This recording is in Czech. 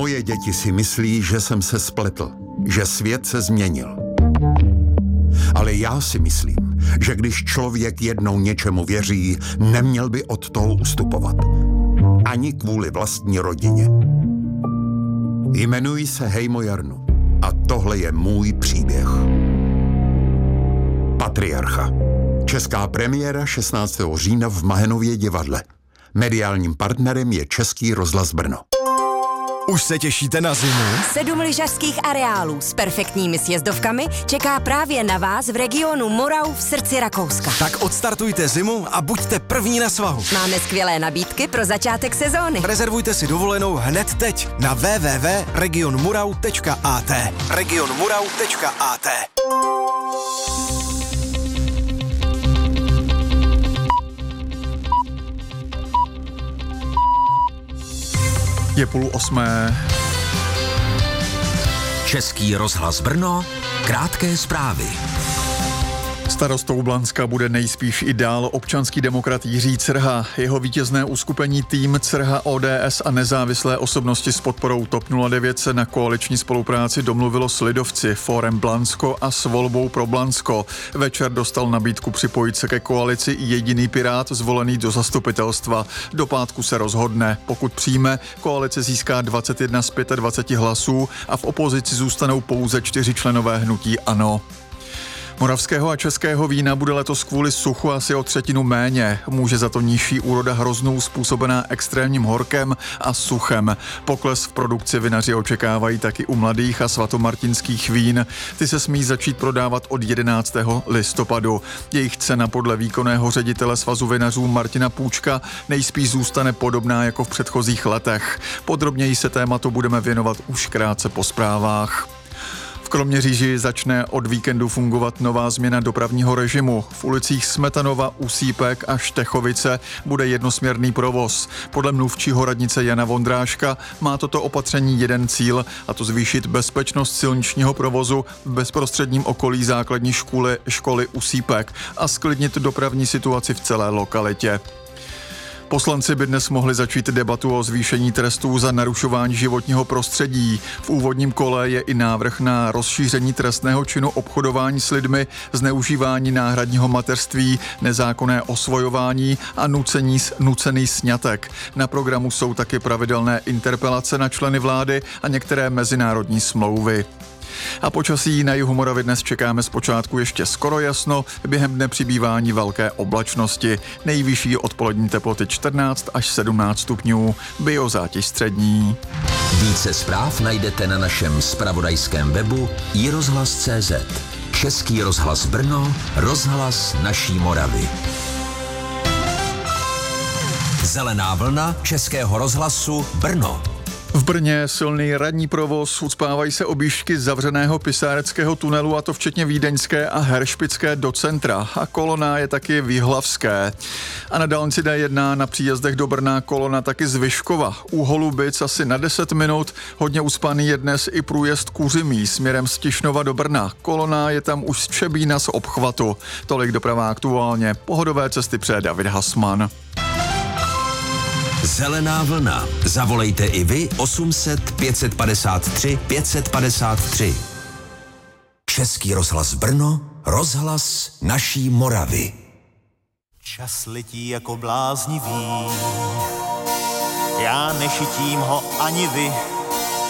Moje děti si myslí, že jsem se spletl, že svět se změnil. Ale já si myslím, že když člověk jednou něčemu věří, neměl by od toho ustupovat. Ani kvůli vlastní rodině. Jmenuji se Hejmo Jarnu a tohle je můj příběh. Patriarcha. Česká premiéra 16. října v Mahenově divadle. Mediálním partnerem je Český rozhlas Brno. Už se těšíte na zimu? 7 lyžařských areálů s perfektními sjezdovkami čeká právě na vás v regionu Morau v srdci Rakouska. Tak odstartujte zimu a buďte první na svahu. Máme skvělé nabídky pro začátek sezóny. Rezervujte si dovolenou hned teď na www.regionmurau.at. regionmurau.at. Je 7:30. Český rozhlas Brno, krátké zprávy. Starostou Blanska bude nejspíš i dál občanský demokrat Jiří Crha. Jeho vítězné uskupení tým Crha, ODS a nezávislé osobnosti s podporou TOP 09 se na koaliční spolupráci domluvilo s lidovci, Fórem Blansko a s Volbou pro Blansko. Večer dostal nabídku připojit se ke koalici i jediný pirát zvolený do zastupitelstva. Do pátku se rozhodne. Pokud přijme, koalice získá 21 z 25 hlasů a v opozici zůstanou pouze 4 členové hnutí ANO. Moravského a českého vína bude letos kvůli suchu asi o 1/3 méně. Může za to nižší úroda hroznů způsobená extrémním horkem a suchem. Pokles v produkci vinaři očekávají taky u mladých a svatomartinských vín. Ty se smí začít prodávat od 11. listopadu. Jejich cena podle výkonného ředitele Svazu vinařů Martina Půčka nejspíš zůstane podobná jako v předchozích letech. Podrobněji se tématu budeme věnovat už krátce po zprávách. V Kroměříži začne od víkendu fungovat nová změna dopravního režimu. V ulicích Smetanova, Usípek a Štechovice bude jednosměrný provoz. Podle mluvčího radnice Jana Vondráška má toto opatření jeden cíl, a to zvýšit bezpečnost silničního provozu v bezprostředním okolí základní školy Usípek a zklidnit dopravní situaci v celé lokalitě. Poslanci by dnes mohli začít debatu o zvýšení trestů za narušování životního prostředí. V úvodním kole je i návrh na rozšíření trestného činu obchodování s lidmi, zneužívání náhradního mateřství, nezákonné osvojování a nucený sňatek. Na programu jsou taky pravidelné interpelace na členy vlády a některé mezinárodní smlouvy. A počasí na jihu Moravy dnes čekáme zpočátku ještě skoro jasno, během dne přibývání velké oblačnosti. Nejvyšší odpolední teploty 14 až 17 stupňů, biozátěž střední. Více zpráv najdete na našem zpravodajském webu iRozhlas.cz. Český rozhlas Brno, rozhlas naší Moravy. Zelená vlna Českého rozhlasu Brno. V Brně silný radní provoz, ucpávají se objížďky zavřeného pisáreckého tunelu, a to včetně Vídeňské a Heršpické do centra. A kolona je taky v Jihlavské. A na dálnici D1 na příjezdech do Brna kolona taky z Vyškova. U Holubic asi na 10 minut. Hodně ucpaný je dnes i průjezd Kuřimí směrem z Tišnova do Brna. Kolona je tam už z Čebína z obchvatu. Tolik doprava aktuálně. Pohodové cesty přeje David Hasman. Zelená vlna. Zavolejte i vy 800 553 553. Český rozhlas Brno, rozhlas naší Moravy. Čas letí jako bláznivý, já nešitím ho ani vy.